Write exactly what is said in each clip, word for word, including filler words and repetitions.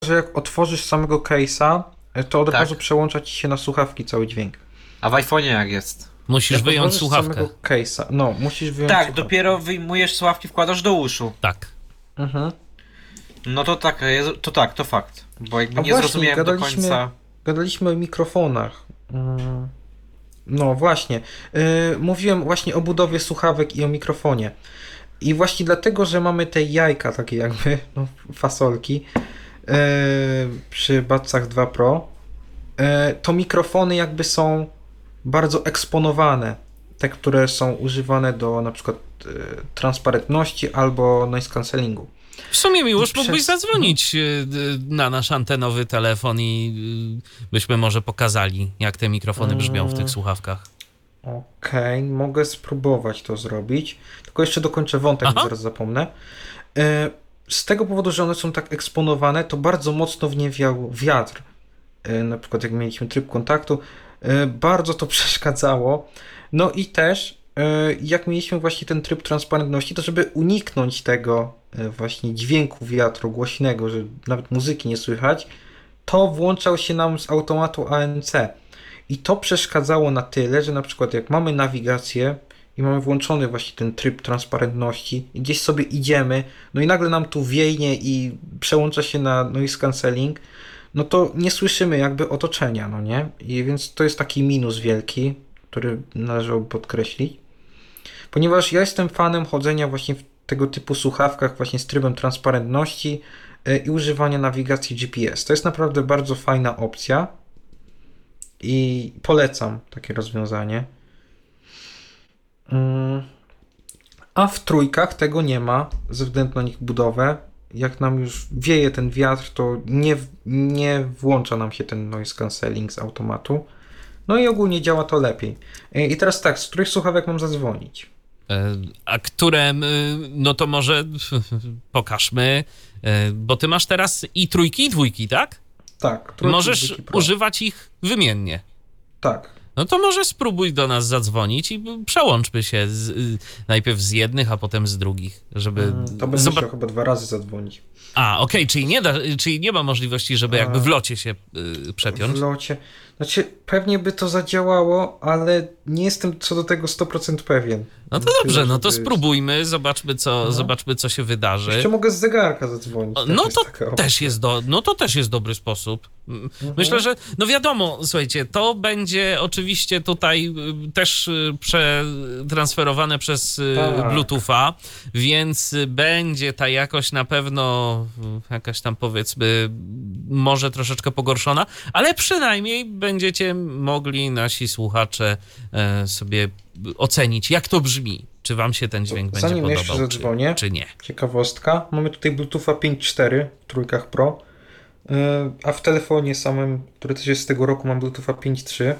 że jak otworzysz samego case'a, to od Tak. razu przełącza ci się na słuchawki cały dźwięk. A w iPhone'ie jak jest? Musisz Jak wyjąć otworzysz słuchawkę. samego case'a, no, musisz wyjąć Tak, słuchawkę. dopiero wyjmujesz słuchawki, wkładasz do uszu. Tak. Mhm. No to tak, jest- to tak, to fakt. Bo jakby A nie właśnie, zrozumiałem do gadaliśmy- końca. Gadaliśmy o mikrofonach. Mm. No właśnie. Yy, mówiłem właśnie o budowie słuchawek i o mikrofonie. I właśnie dlatego, że mamy te jajka takie jakby, no, fasolki yy, przy Budsach dwa Pro, yy, to mikrofony jakby są bardzo eksponowane. Te, które są używane do na przykład yy, transparentności albo noise cancellingu. W sumie, Miłosz, I mógłbyś przez- zadzwonić y, y, na nasz antenowy telefon i y, byśmy może pokazali, jak te mikrofony brzmią w tych słuchawkach. Okej, mogę spróbować to zrobić. Tylko jeszcze dokończę wątek, bo Aha. zaraz zapomnę. E, Z tego powodu, że one są tak eksponowane, to bardzo mocno w nie wiał wiatr. E, Na przykład jak mieliśmy tryb kontaktu, e, bardzo to przeszkadzało. No i też e, jak mieliśmy właśnie ten tryb transparentności, to żeby uniknąć tego e, właśnie dźwięku wiatru głośnego, że nawet muzyki nie słychać, to włączał się nam z automatu A N C. I to przeszkadzało na tyle, że na przykład jak mamy nawigację i mamy włączony właśnie ten tryb transparentności i gdzieś sobie idziemy, no i nagle nam tu wiejnie i przełącza się na noise cancelling, no to nie słyszymy jakby otoczenia, no nie? I więc to jest taki minus wielki, który należałoby podkreślić. Ponieważ ja jestem fanem chodzenia właśnie w tego typu słuchawkach właśnie z trybem transparentności y, i używania nawigacji G P S. To jest naprawdę bardzo fajna opcja. I polecam takie rozwiązanie. Mm. A w trójkach tego nie ma, ze względu na ich budowę. Jak nam już wieje ten wiatr, to nie, nie włącza nam się ten noise cancelling z automatu. No i ogólnie działa to lepiej. I teraz tak, z których słuchawek mam zadzwonić? E, A które, y, no to może pokażmy, y, bo ty masz teraz i trójki, i dwójki, tak? Tak. trójki, Możesz dwójki Pro. używać ich wymiennie. Tak. No to może spróbuj do nas zadzwonić i przełączmy się z, y, najpierw z jednych, a potem z drugich, żeby... Mm, To będę zoba- musiał chyba dwa razy zadzwonić. A, okej, czyli nie da, czyli nie ma możliwości, żeby jakby w locie się y, przepiąć. W locie. Znaczy, pewnie by to zadziałało, ale nie jestem co do tego sto procent pewien. No to Tyle, dobrze, no to żeby- spróbujmy, zobaczmy co, No. zobaczmy co się wydarzy. Jeszcze mogę z zegarka zadzwonić. O, też No jest to taka opcja. też jest do, no to też jest dobry sposób. M, Myślę, że no wiadomo, słuchajcie, to będzie oczywiście tutaj y, też y, przetransferowane przez y, Tak. Bluetootha, więc y, będzie ta jakość na pewno y, jakaś tam powiedzmy może troszeczkę pogorszona, ale przynajmniej będziecie mogli nasi słuchacze e, sobie ocenić, jak to brzmi. Czy wam się ten dźwięk będzie Zanim jeszcze podobał, zadzwonię, czy, czy nie. ciekawostka. Mamy tutaj Bluetootha pięć cztery w trójkach Pro, yy, a w telefonie samym, który też jest z tego roku, mam Bluetootha pięć trzy.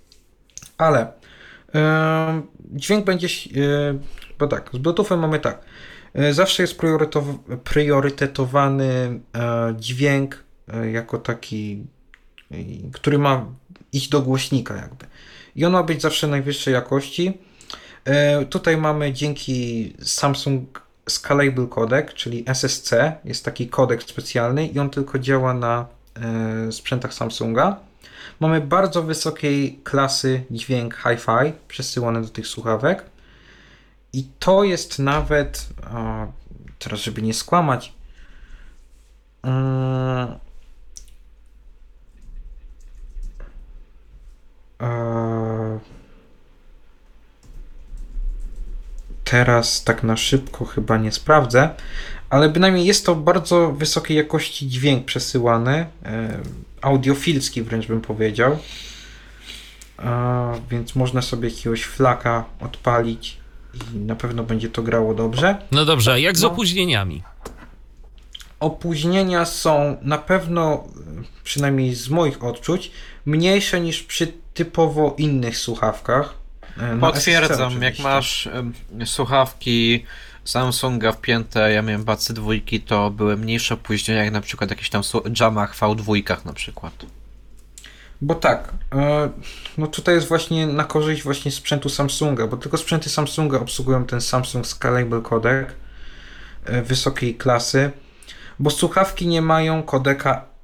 Ale yy, dźwięk będzie, yy, bo tak, z Bluetoothem mamy tak. Yy, zawsze jest priorytow- priorytetowany yy, dźwięk yy, jako taki, yy, który ma iść do głośnika jakby. I on ma być zawsze najwyższej jakości. E, Tutaj mamy dzięki Samsung Scalable Codec, czyli S S C, jest taki kodek specjalny i on tylko działa na e, sprzętach Samsunga. Mamy bardzo wysokiej klasy dźwięk Hi-Fi przesyłany do tych słuchawek i to jest nawet, o, teraz żeby nie skłamać, mm, e, teraz tak na szybko chyba nie sprawdzę, ale bynajmniej jest to bardzo wysokiej jakości dźwięk przesyłany, e, audiofilski wręcz bym powiedział, e, więc można sobie jakiegoś flaka odpalić i na pewno będzie to grało dobrze. No dobrze, a jak z No. opóźnieniami? Opóźnienia są na pewno, e, przynajmniej z moich odczuć, mniejsze niż przy typowo innych słuchawkach. e, na S S C Potwierdzam, jak oczywiście. masz em, słuchawki Samsunga wpięte, ja miałem Budsy dwójki, to były mniejsze opóźnienia, jak na przykład jakichś tam su- jamach V dwa na przykład. Bo tak, e, no tutaj jest właśnie na korzyść właśnie sprzętu Samsunga, bo tylko sprzęty Samsunga obsługują ten Samsung Scalable Codec e, wysokiej klasy, bo słuchawki nie mają kodeka